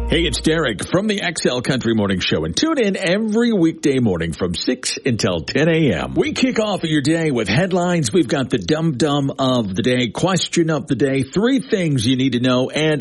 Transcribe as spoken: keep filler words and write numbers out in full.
Hey, it's Derek from the X L Country Morning Show, and tune in every weekday morning from six until ten a.m. We kick off your day with headlines. We've got the dum-dum of the day, question of the day, three things you need to know, and